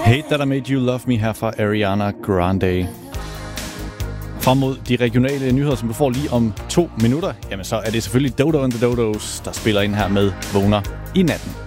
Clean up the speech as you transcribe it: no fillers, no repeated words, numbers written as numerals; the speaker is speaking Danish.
Hate That I Made You Love Me her fra Ariana Grande. Frem mod de regionale nyheder, som du får lige om 2 minutter, jamen så er det selvfølgelig Dodo and the Dodos, der spiller ind her med Vågner i natten.